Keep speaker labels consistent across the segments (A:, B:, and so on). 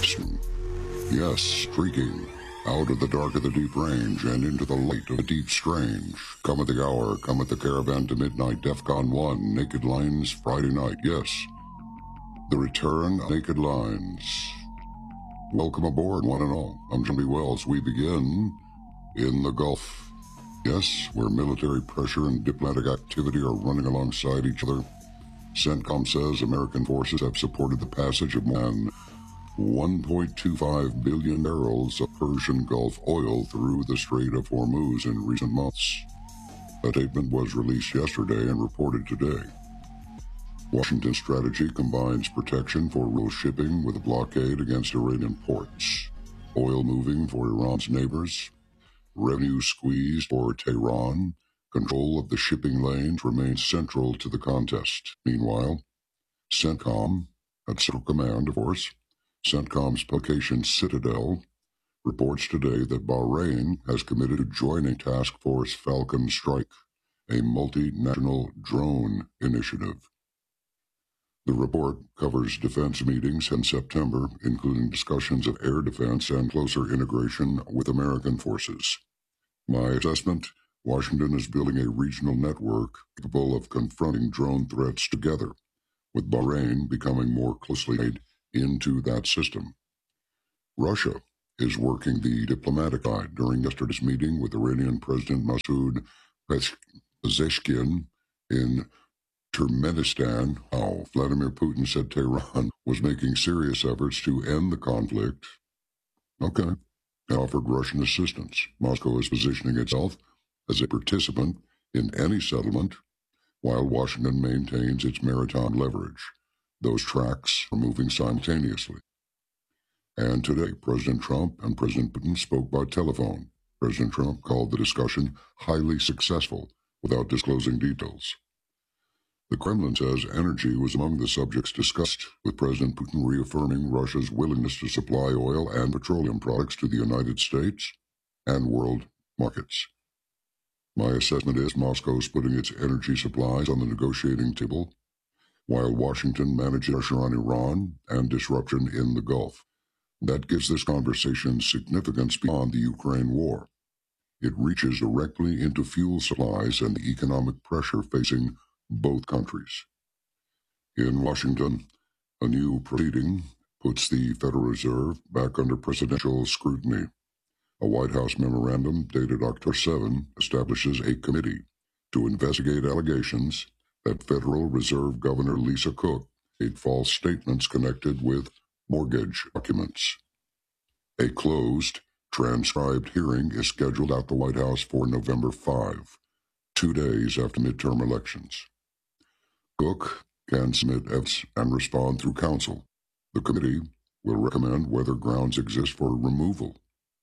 A: Western. Yes, streaking out of the dark of the deep range and into the light of the deep strange. Cometh the hour, cometh the caravan to midnight, DEFCON 1, Naked Lines, Friday night. Yes, the return of Naked Lines. Welcome aboard, one and all. I'm John B. Wells. We begin in the Gulf. Yes, where military pressure and diplomatic activity are running alongside each other. CENTCOM says American forces have supported the passage of more than 1.25 billion barrels of Persian Gulf oil through the Strait of Hormuz in recent months. A statement was released yesterday and reported today. Washington's strategy combines protection for real shipping with a blockade against Iranian ports, oil moving for Iran's neighbors, revenue squeeze for Tehran. Control of the shipping lanes remains central to the contest. Meanwhile, CENTCOM, at Central Command, of course, CENTCOM's publication Citadel reports today that Bahrain has committed to joining Task Force Falcon Strike, a multinational drone initiative. The report covers defense meetings in September, including discussions of air defense and closer integration with American forces. My assessment: Washington is building a regional network capable of confronting drone threats together, with Bahrain becoming more closely tied into that system. Russia is working the diplomatic side during yesterday's meeting with Iranian President Masoud Pezeshkian in Turkmenistan. Vladimir Putin said Tehran was making serious efforts to end the conflict. Okay. And offered Russian assistance. Moscow is positioning itself as a participant in any settlement, while Washington maintains its maritime leverage. Those tracks are moving simultaneously. And today, President Trump and President Putin spoke by telephone. President Trump called the discussion highly successful without disclosing details. The Kremlin says energy was among the subjects discussed, with President Putin reaffirming Russia's willingness to supply oil and petroleum products to the United States and world markets. My assessment is Moscow is putting its energy supplies on the negotiating table, while Washington manages pressure on Iran and disruption in the Gulf. That gives this conversation significance beyond the Ukraine war. It reaches directly into fuel supplies and the economic pressure facing both countries. In Washington, a new proceeding puts the Federal Reserve back under presidential scrutiny. A White House memorandum dated October 7 establishes a committee to investigate allegations that Federal Reserve Governor Lisa Cook made false statements connected with mortgage documents. A closed, transcribed hearing is scheduled at the White House for November 5, 2 days after midterm elections. Cook can submit evidence and respond through counsel. The committee will recommend whether grounds exist for removal.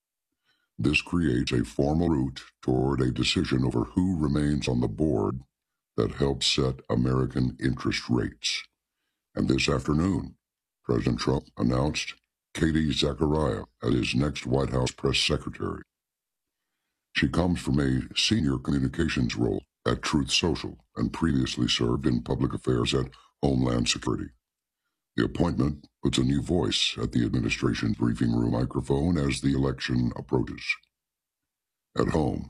A: This creates a formal route toward a decision over who remains on the board that helps set American interest rates. And this afternoon, President Trump announced Katie Zachariah as his next White House press secretary. She comes from a senior communications role at Truth Social and previously served in public affairs at Homeland Security. The appointment puts a new voice at the administration's briefing room microphone as the election approaches. At home,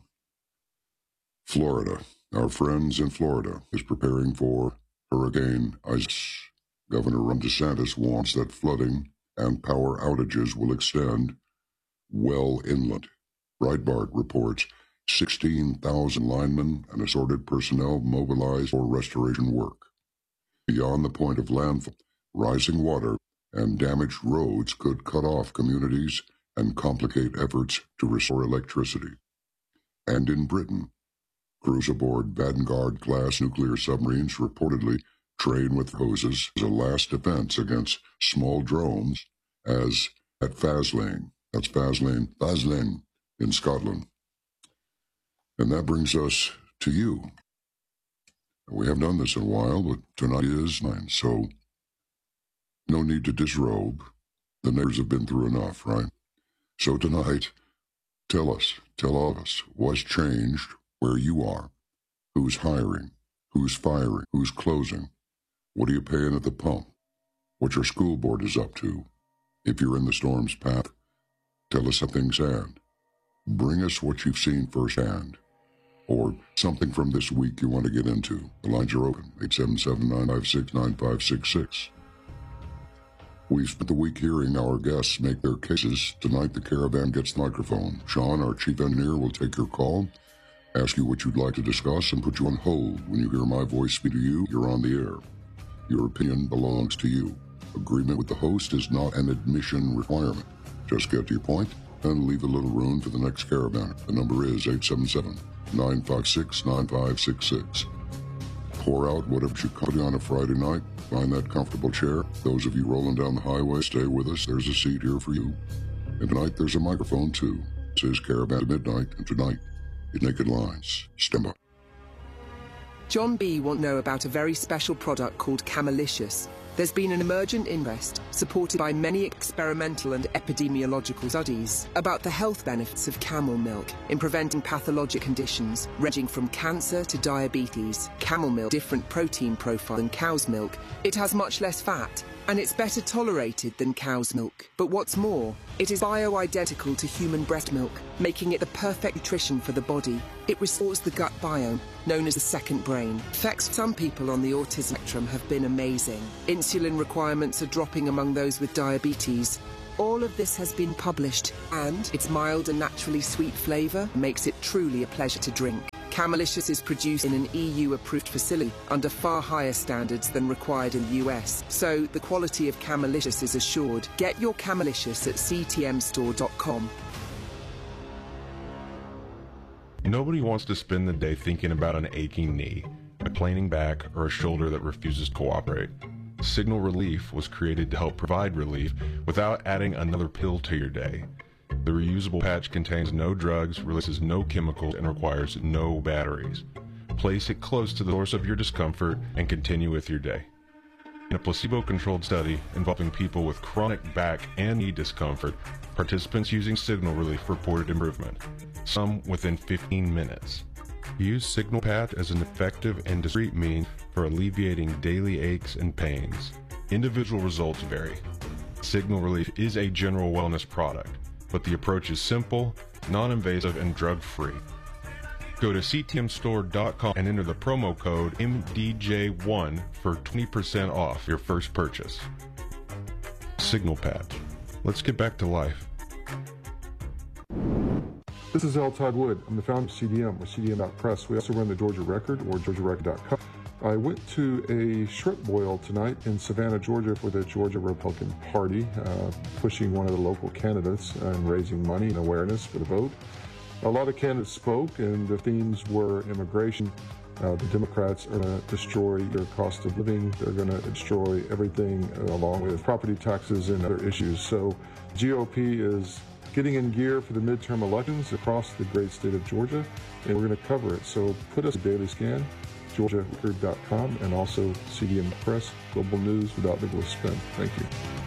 A: Florida. Our friends in Florida is preparing for Hurricane Isaac. Governor Ron DeSantis warns that flooding and power outages will extend well inland. Breitbart reports 16,000 linemen and assorted personnel mobilized for restoration work. Beyond the point of landfall, rising water and damaged roads could cut off communities and complicate efforts to restore electricity. And in Britain, crews aboard Vanguard-class nuclear submarines reportedly train with hoses as a last defense against small drones as at Faslane. That's Faslane in Scotland. And that brings us to you. We haven't done this in a while, but tonight is mine, so no need to disrobe. The neighbors have been through enough, right? So tonight, tell all of us, what's changed where you are? Who's hiring? Who's firing? Who's closing? What are you paying at the pump? What your school board is up to? If you're in the storm's path, tell us something sad. Bring us what you've seen firsthand, or something from this week you want to get into. The lines are open, 877-956-9566. We've spent the week hearing our guests make their cases. Tonight, the Caravan gets the microphone. Sean, our chief engineer, will take your call, ask you what you'd like to discuss, and put you on hold. When you hear my voice speak to you, you're on the air. Your opinion belongs to you. Agreement with the host is not an admission requirement. Just get to your point and leave a little room for the next Caravan. The number is 877-956-9566. Pour out whatever you come on a Friday night. Find that comfortable chair. Those of you rolling down the highway, stay with us. There's a seat here for you. And tonight, there's a microphone, too. It says Caravan at midnight, and tonight, it's Naked Lines. Stand by.
B: John B. won't know about a very special product called Camelicious. There's been an emergent interest, supported by many experimental and epidemiological studies, about the health benefits of camel milk in preventing pathologic conditions ranging from cancer to diabetes. Camel milk, different protein profile than cow's milk. It has much less fat, and it's better tolerated than cow's milk. But what's more, it is bioidentical to human breast milk, making it the perfect nutrition for the body. It restores the gut biome, known as the second brain. Effects for some people on the autism spectrum have been amazing. Insulin requirements are dropping among those with diabetes. All of this has been published, and its mild and naturally sweet flavour makes it truly a pleasure to drink. Camelicious is produced in an EU-approved facility under far higher standards than required in the US, so the quality of Camelicious is assured. Get your Camelicious at ctmstore.com.
C: Nobody wants to spend the day thinking about an aching knee, a planing back, or a shoulder that refuses to cooperate. Signal Relief was created to help provide relief without adding another pill to your day. The reusable patch contains no drugs, releases no chemicals, and requires no batteries. Place it close to the source of your discomfort and continue with your day. In a placebo-controlled study involving people with chronic back and knee discomfort, participants using Signal Relief reported improvement, some within 15 minutes. Use Signal Patch as an effective and discreet means for alleviating daily aches and pains. Individual results vary. Signal Relief is a general wellness product, but the approach is simple, non-invasive, and drug-free. Go to ctmstore.com and enter the promo code MDJ1 for 20% off your first purchase. Signal Patch. Let's get back to life.
D: This is L. Todd Wood. I'm the founder of CDM, or CDM.press. We also run the Georgia Record, or GeorgiaRecord.com. I went to a shrimp boil tonight in Savannah, Georgia for the Georgia Republican Party, pushing one of the local candidates and raising money and awareness for the vote. A lot of candidates spoke, and the themes were immigration. The Democrats are going to destroy their cost of living. They're going to destroy everything along with property taxes and other issues. So GOP is getting in gear for the midterm elections across the great state of Georgia, and we're going to cover it. So put us a daily scan, GeorgiaRecord.com, and also CDM Press, global news without legal spin. Thank you.